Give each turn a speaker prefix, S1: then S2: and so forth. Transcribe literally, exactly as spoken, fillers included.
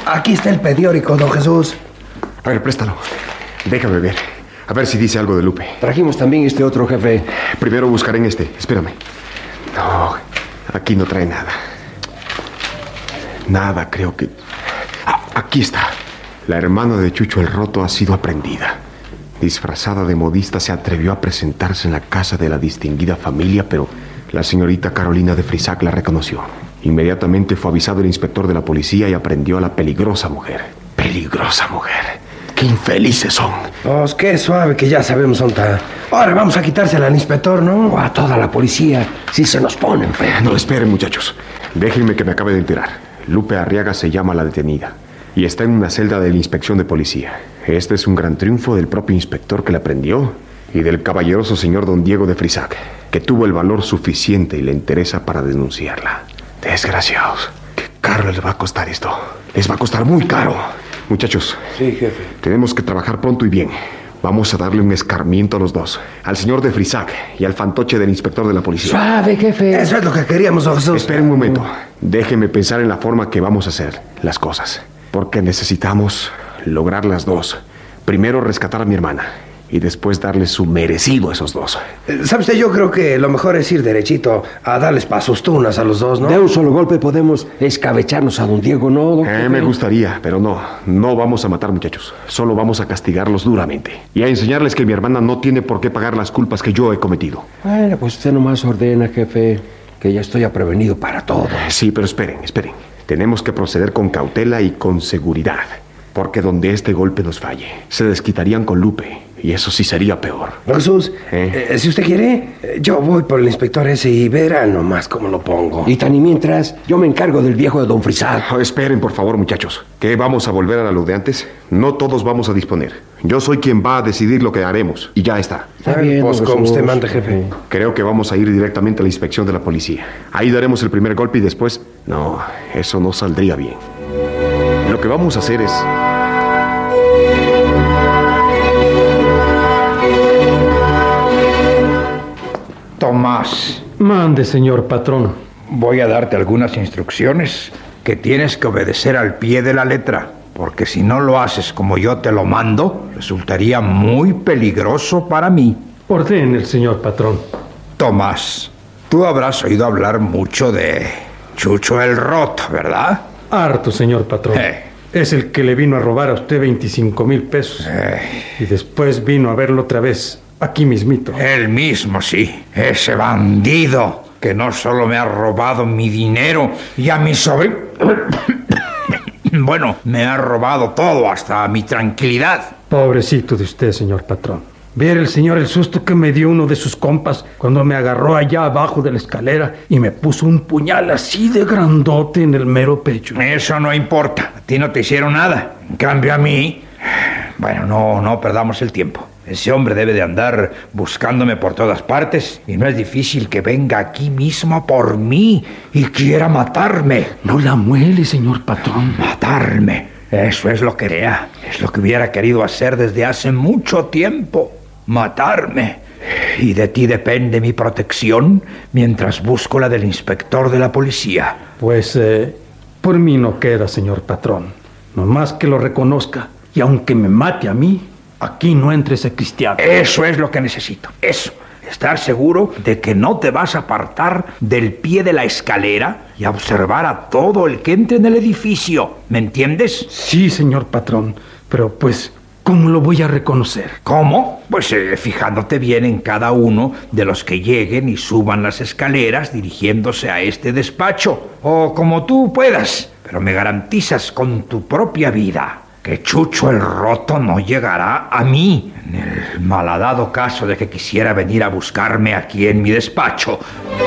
S1: Aquí está el periódico, don Jesús.
S2: A ver, préstalo. Déjame ver. A ver si dice algo de Lupe.
S3: Trajimos también este otro, jefe.
S2: Primero buscaré en este. Espérame. No, aquí no trae nada. Nada, creo que... Ah, aquí está. La hermana de Chucho el Roto ha sido aprendida. Disfrazada de modista, se atrevió a presentarse en la casa de la distinguida familia, pero la señorita Carolina de Frisac la reconoció. Inmediatamente fue avisado el inspector de la policía y aprendió a la peligrosa mujer. Peligrosa mujer. ¡Qué infelices son!
S1: Pues qué suave que ya sabemos dónde está. Ahora vamos a quitársela al inspector, ¿no?
S3: O a toda la policía, si se nos ponen frente.
S2: No, esperen, muchachos. Déjenme que me acabe de enterar. Lupe Arriaga se llama la detenida y está en una celda de la inspección de policía. Este es un gran triunfo del propio inspector que la prendió y del caballeroso señor don Diego de Frisac, que tuvo el valor suficiente y la entereza para denunciarla. Desgraciados. Qué caro les va a costar esto. Les va a costar muy caro. Muchachos.
S3: Sí, jefe.
S2: Tenemos que trabajar pronto y bien. Vamos a darle un escarmiento a los dos. Al señor de Frisac y al fantoche del inspector de la policía.
S3: Suave, jefe.
S1: Eso es lo que queríamos, don Jesús.
S2: Esperen un momento. Déjenme pensar en la forma que vamos a hacer las cosas. Porque necesitamos lograr las dos. Primero rescatar a mi hermana y después darle su merecido a esos dos.
S1: ¿Sabe usted? Yo creo que lo mejor es ir derechito a darles pasos tunas a los dos, ¿no?
S3: De un solo golpe podemos escabecharnos a don Diego, ¿no, don
S2: Eh,
S3: jefe?
S2: me gustaría, pero no. No vamos a matar, muchachos. Solo vamos a castigarlos duramente. Y a enseñarles que mi hermana no tiene por qué pagar las culpas que yo he cometido.
S3: Bueno, pues usted nomás ordena, jefe, que ya estoy prevenido para todo.
S2: Sí, pero esperen, esperen. Tenemos que proceder con cautela y con seguridad. Porque donde este golpe nos falle, se desquitarían con Lupe. Y eso sí sería peor.
S1: Don Jesús,
S2: ¿Eh?
S1: eh, si usted quiere, eh, yo voy por el inspector ese y verá nomás cómo lo pongo.
S3: Y tan y mientras, yo me encargo del viejo de don Frisac.
S2: Oh, esperen, por favor, muchachos. ¿Qué vamos a volver a lo de antes? No todos vamos a disponer. Yo soy quien va a decidir lo que haremos. Y ya está.
S3: Está bien,
S1: Pues
S3: don
S1: como
S3: Jesús.
S1: usted manda, jefe.
S2: Creo que vamos a ir directamente a la inspección de la policía. Ahí daremos el primer golpe y después... No, eso no saldría bien. Lo que vamos a hacer es...
S4: Tomás,
S5: Mande, señor patrón.
S4: voy a darte algunas instrucciones que tienes que obedecer al pie de la letra, porque si no lo haces como yo te lo mando, resultaría muy peligroso para mí.
S5: Ordene el señor patrón.
S4: Tomás, tú habrás oído hablar mucho de Chucho el Roto, ¿verdad?
S5: Harto, señor patrón.
S4: Eh.
S5: Es el que le vino a robar a usted veinticinco mil pesos.
S4: Eh.
S5: Y después vino a verlo otra vez, aquí mismito.
S4: Él mismo, sí. Ese bandido que no solo me ha robado mi dinero y a mi sobrino... Bueno, me ha robado todo, hasta mi tranquilidad.
S5: Pobrecito de usted, señor patrón. Viera el señor el susto que me dio uno de sus compas cuando me agarró allá abajo de la escalera y me puso un puñal así de grandote en el mero pecho.
S4: Eso no importa. A ti no te hicieron nada. En cambio a mí... Bueno, no, no perdamos el tiempo. Ese hombre debe de andar buscándome por todas partes y no es difícil que venga aquí mismo por mí y quiera matarme.
S5: No la muele, señor patrón.
S4: Matarme. Eso es lo que vea. Es lo que hubiera querido hacer desde hace mucho tiempo. Matarme. Y de ti depende mi protección mientras busco la del inspector de la policía.
S5: Pues, eh, por mí no queda, señor patrón. Nomás que lo reconozca. Y aunque me mate a mí, aquí no entre ese cristiano.
S4: Eso es lo que necesito. Eso. Estar seguro de que no te vas a apartar del pie de la escalera y a observar a todo el que entre en el edificio. ¿Me entiendes?
S5: Sí, señor patrón. Pero pues, ¿cómo lo voy a reconocer?
S4: ¿Cómo? Pues eh, fijándote bien en cada uno de los que lleguen y suban las escaleras dirigiéndose a este despacho. O como tú puedas. Pero me garantizas con tu propia vida que Chucho el Roto no llegará a mí, en el malhadado caso de que quisiera venir a buscarme aquí en mi despacho.